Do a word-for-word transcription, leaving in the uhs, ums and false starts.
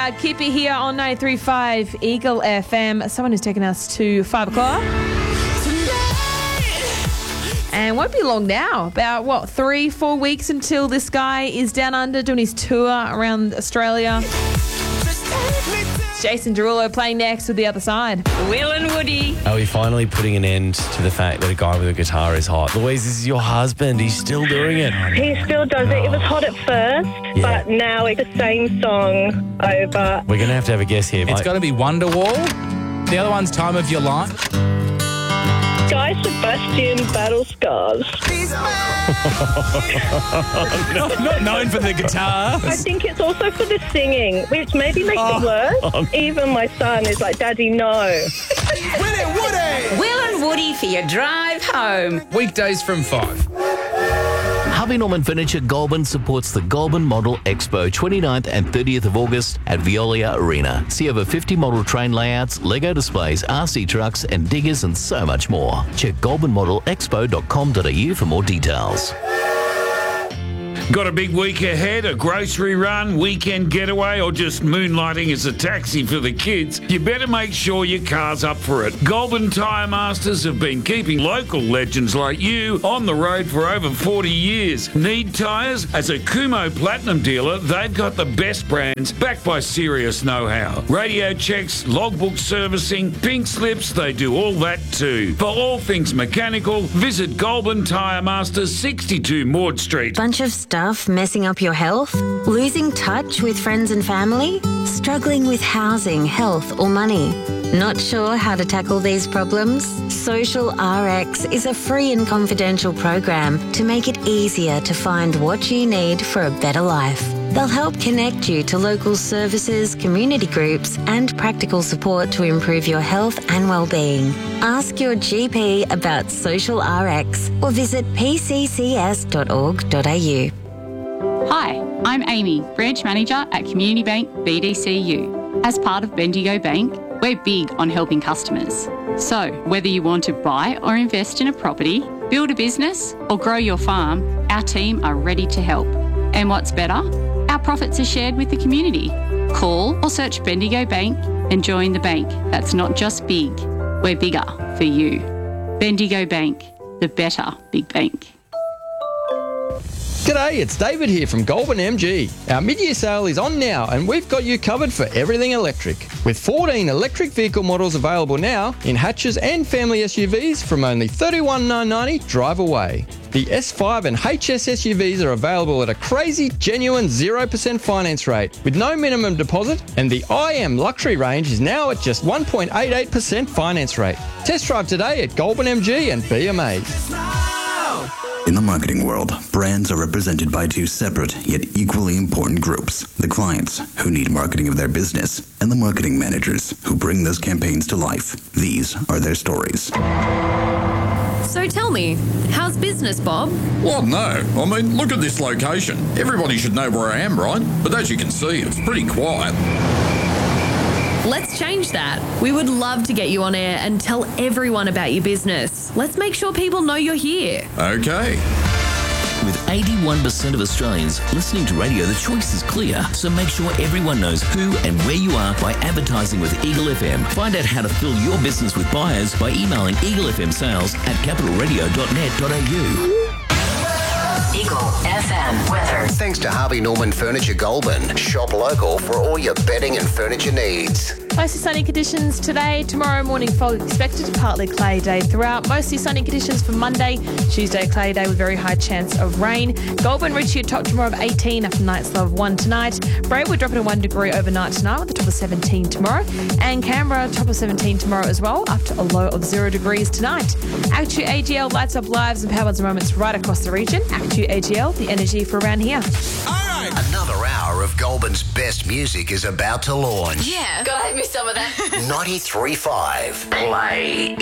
uh, keep it here on ninety-three point five Eagle F M. Someone who's taken us to five o'clock. And won't be long now. About, what, three, four weeks until this guy is down under doing his tour around Australia. Jason Derulo playing next with The Other Side. Will and Woody. Are we finally putting an end to the fact that a guy with a guitar is hot? Louise, this is your husband. He's still doing it. He still does it. It was hot at first, Yeah. but now it's the same song over. We're going to have to have a guess here. It's got to be Wonderwall. The other one's Time of Your Life. Guy Sebastian, Battle Scars. not, not known for the guitar. I think it's also for the singing, which maybe makes Oh. it worse. Even my son is like, Daddy, no. Will Woody. Will and Woody for your drive home. Weekdays from five. Harvey Norman Furniture Goulburn supports the Goulburn Model Expo twenty-ninth and thirtieth of August at Veolia Arena. See over fifty model train layouts, Lego displays, R C trucks and diggers and so much more. Check goulburn model expo dot com dot a u for more details. Got a big week ahead, a grocery run, weekend getaway, or just moonlighting as a taxi for the kids? You better make sure your car's up for it. Goulburn Tyre Masters have been keeping local legends like you on the road for over forty years. Need tyres? As a Kumo Platinum dealer, they've got the best brands backed by serious know-how. Radio checks, logbook servicing, pink slips, they do all that too. For all things mechanical, visit Goulburn Tyre Masters, sixty-two Maud Street. Bunch of stuff messing up your health? Losing touch with friends and family? Struggling with housing, health or money? Not sure how to tackle these problems? Social R X is a free and confidential program to make it easier to find what you need for a better life. They'll help connect you to local services, community groups and practical support to improve your health and well-being. Ask your G P about Social R X or visit p c c s dot org dot a u. Hi, I'm Amy, Branch Manager at Community Bank B D C U. As part of Bendigo Bank, we're big on helping customers. So, whether you want to buy or invest in a property, build a business or grow your farm, our team are ready to help. And what's better? Our profits are shared with the community. Call or search Bendigo Bank and join the bank that's not just big, we're bigger for you. Bendigo Bank, the better big bank. G'day, it's David here from Goulburn M G. Our mid-year sale is on now and we've got you covered for everything electric. With fourteen electric vehicle models available now in hatches and family S U Vs from only thirty-one thousand nine hundred ninety dollars drive away. The S five and H S S U Vs are available at a crazy, genuine zero percent finance rate with no minimum deposit, and the I M luxury range is now at just one point eight eight percent finance rate. Test drive today at Goulburn M G and be amazed. In the marketing world, brands are represented by two separate yet equally important groups. The clients, who need marketing of their business, and the marketing managers, who bring those campaigns to life. These are their stories. So tell me, how's business, Bob? Well, no. I mean, look at this location. Everybody should know where I am, right? But as you can see, it's pretty quiet. Let's change that. We would love to get you on air and tell everyone about your business. Let's make sure people know you're here. Okay. With eighty-one percent of Australians listening to radio, the choice is clear. So make sure everyone knows who and where you are by advertising with Eagle F M. Find out how to fill your business with buyers by emailing eagle f m sales at capital radio dot net dot a u. Eagle F M weather. Thanks to Harvey Norman Furniture Goulburn. Shop local for all your bedding and furniture needs. Mostly sunny conditions today. Tomorrow morning fog expected. Partly cloudy day throughout. Mostly sunny conditions for Monday. Tuesday cloudy day with very high chance of rain. Goulburn reaching a top tomorrow of eighteen after night's low of one tonight. Braidwood dropping to one degree overnight tonight with a top of seventeen tomorrow. And Canberra top of seventeen tomorrow as well after a low of zero degrees tonight. Actu A G L lights up lives and power buds and moments right across the region. Actu A G L, the energy for around here. Another hour of Goulburn's best music is about to launch. Yeah, gotta have me some of that. ninety-three point five Play.